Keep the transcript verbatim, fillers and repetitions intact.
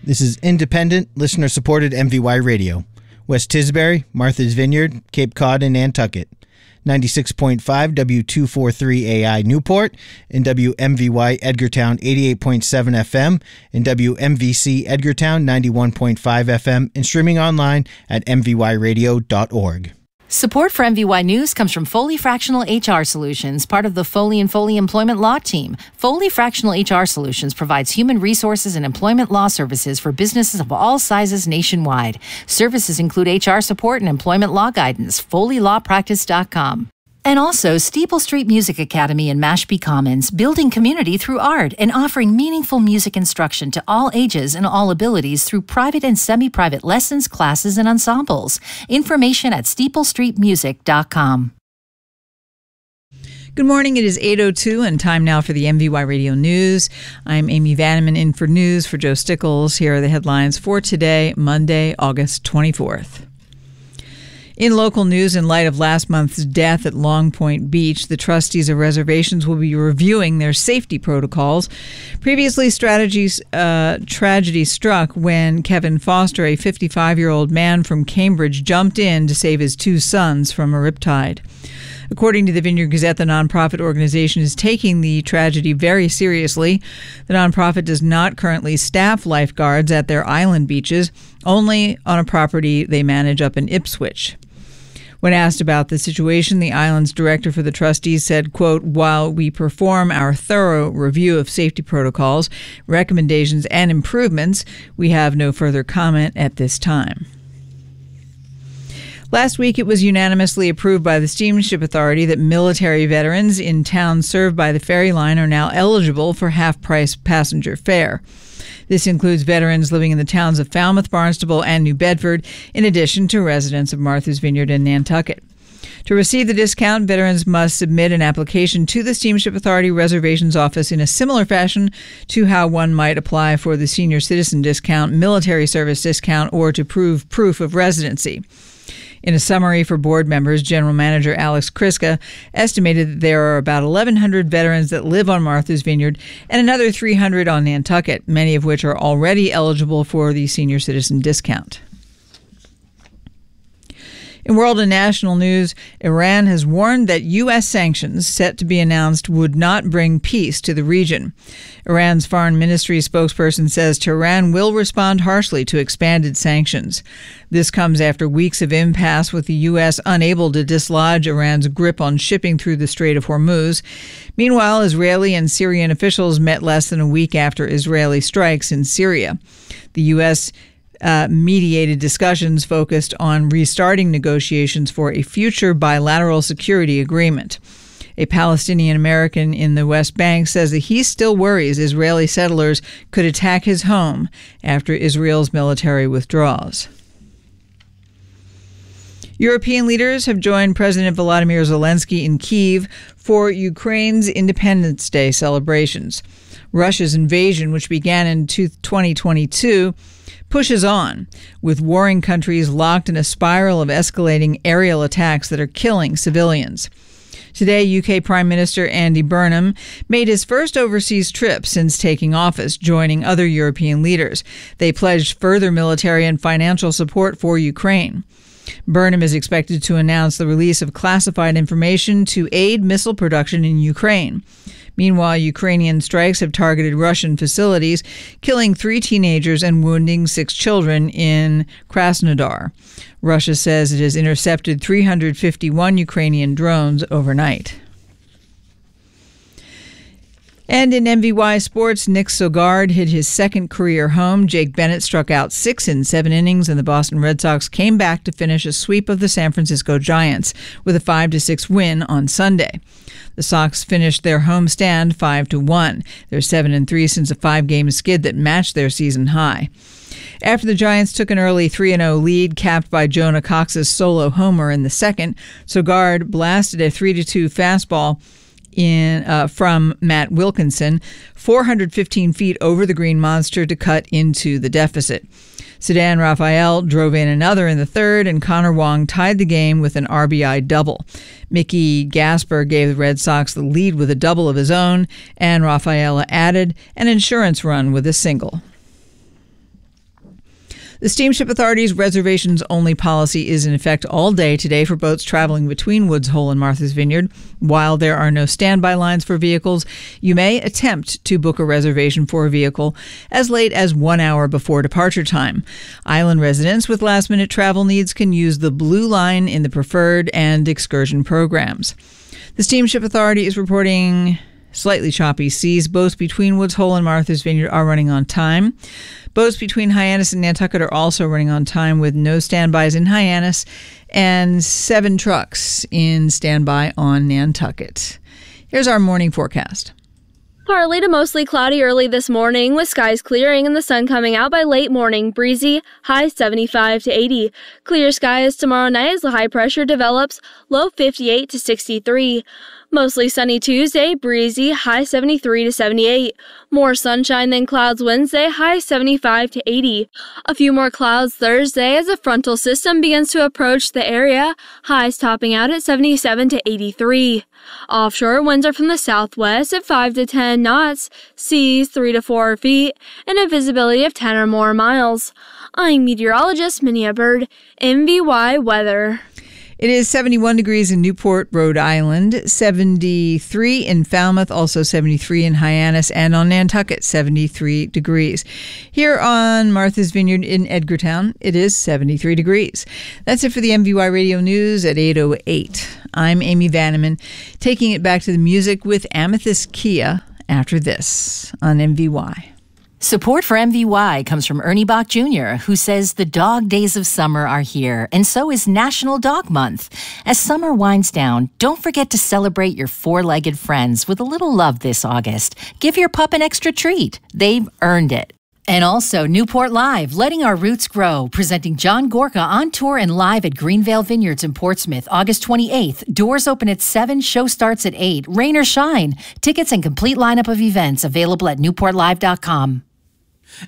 This is independent, listener-supported M V Y Radio. West Tisbury, Martha's Vineyard, Cape Cod, and Nantucket. ninety-six point five W two forty-three A I Newport, and W M V Y Edgartown eighty-eight point seven F M, and W M V C Edgartown ninety-one point five F M, and streaming online at m v y radio dot org. Support for M V Y News comes from Foley Fractional H R Solutions, part of the Foley and Foley Employment Law Team. Foley Fractional H R Solutions provides human resources and employment law services for businesses of all sizes nationwide. Services include H R support and employment law guidance. foley law practice dot com. And also Steeple Street Music Academy in Mashpee Commons, building community through art and offering meaningful music instruction to all ages and all abilities through private and semi-private lessons, classes, and ensembles. Information at steeple street music dot com. Good morning. It is eight oh two and time now for the M V Y Radio News. I'm Amy Vanneman in for news for Joe Stickles. Here are the headlines for today, Monday, August twenty-fourth. In local news, in light of last month's death at Long Point Beach, the trustees of reservations will be reviewing their safety protocols. Previously, strategies, uh, tragedy struck when Kevin Foster, a fifty-five-year-old man from Cambridge, jumped in to save his two sons from a riptide. According to the Vineyard Gazette, the nonprofit organization is taking the tragedy very seriously. The nonprofit does not currently staff lifeguards at their island beaches, only on a property they manage up in Ipswich. When asked about the situation, the island's director for the trustees said, quote, "While we perform our thorough review of safety protocols, recommendations, and improvements, we have no further comment at this time." Last week, it was unanimously approved by the Steamship Authority that military veterans in towns served by the ferry line are now eligible for half-price passenger fare. This includes veterans living in the towns of Falmouth, Barnstable, and New Bedford, in addition to residents of Martha's Vineyard and Nantucket. To receive the discount, veterans must submit an application to the Steamship Authority Reservations Office in a similar fashion to how one might apply for the senior citizen discount, military service discount, or to prove proof of residency. In a summary for board members, General Manager Alex Kriska estimated that there are about eleven hundred veterans that live on Martha's Vineyard and another three hundred on Nantucket, many of which are already eligible for the senior citizen discount. In world and national news, Iran has warned that U S sanctions set to be announced would not bring peace to the region. Iran's foreign ministry spokesperson says Tehran will respond harshly to expanded sanctions. This comes after weeks of impasse with the U S unable to dislodge Iran's grip on shipping through the Strait of Hormuz. Meanwhile, Israeli and Syrian officials met less than a week after Israeli strikes in Syria. The U S Uh, mediated discussions focused on restarting negotiations for a future bilateral security agreement. A Palestinian American in the West Bank says that he still worries Israeli settlers could attack his home after Israel's military withdraws. European leaders have joined President Volodymyr Zelensky in Kyiv for Ukraine's Independence Day celebrations. Russia's invasion, which began in twenty twenty-two, pushes on, with warring countries locked in a spiral of escalating aerial attacks that are killing civilians. Today, U K Prime Minister Andy Burnham made his first overseas trip since taking office, joining other European leaders. They pledged further military and financial support for Ukraine. Burnham is expected to announce the release of classified information to aid missile production in Ukraine. Meanwhile, Ukrainian strikes have targeted Russian facilities, killing three teenagers and wounding six children in Krasnodar. Russia says it has intercepted three hundred fifty-one Ukrainian drones overnight. And in M V Y sports, Nick Sogard hit his second career home. Jake Bennett struck out six in seven innings, and the Boston Red Sox came back to finish a sweep of the San Francisco Giants with a five to six win on Sunday. The Sox finished their homestand five to one. They're seven and three since a five-game skid that matched their season high. After the Giants took an early three and oh lead, capped by Jonah Cox's solo homer in the second, Sogard blasted a three to two fastball in uh, from Matt Wilkinson, four hundred fifteen feet over the Green Monster to cut into the deficit. Ceddanne Rafael drove in another in the third, and Connor Wong tied the game with an R B I double. Mickey Gasper gave the Red Sox the lead with a double of his own, and Rafaela added an insurance run with a single. The Steamship Authority's reservations-only policy is in effect all day today for boats traveling between Woods Hole and Martha's Vineyard. While there are no standby lines for vehicles, you may attempt to book a reservation for a vehicle as late as one hour before departure time. Island residents with last-minute travel needs can use the Blue Line in the Preferred and Excursion programs. The Steamship Authority is reporting slightly choppy seas. Boats between Woods Hole and Martha's Vineyard are running on time. Boats between Hyannis and Nantucket are also running on time with no standbys in Hyannis and seven trucks in standby on Nantucket. Here's our morning forecast. Partly to mostly cloudy early this morning, with skies clearing and the sun coming out by late morning. Breezy, high seventy-five to eighty. Clear skies tomorrow night as the high pressure develops, low fifty-eight to sixty-three. Mostly sunny Tuesday, breezy, high seventy-three to seventy-eight. More sunshine than clouds Wednesday, high seventy-five to eighty. A few more clouds Thursday as a frontal system begins to approach the area, highs topping out at seventy-seven to eighty-three. Offshore winds are from the southwest at five to ten knots, seas three to four feet, and a visibility of ten or more miles. I'm meteorologist Minia Bird, M V Y Weather. It is seventy-one degrees in Newport, Rhode Island, seventy-three in Falmouth, also seventy-three in Hyannis, and on Nantucket, seventy-three degrees. Here on Martha's Vineyard in Edgartown, it is seventy-three degrees. That's it for the M V Y Radio News at eight oh eight. I'm Amy Vanneman, taking it back to the music with Amethyst Kia after this on M V Y. Support for M V Y comes from Ernie Bach Junior, who says the dog days of summer are here, and so is National Dog Month. As summer winds down, don't forget to celebrate your four-legged friends with a little love this August. Give your pup an extra treat. They've earned it. And also Newport Live, Letting Our Roots Grow, presenting John Gorka on tour and live at Greenvale Vineyards in Portsmouth, August twenty-eighth. Doors open at seven, show starts at eight. Rain or shine. Tickets and complete lineup of events available at newport live dot com.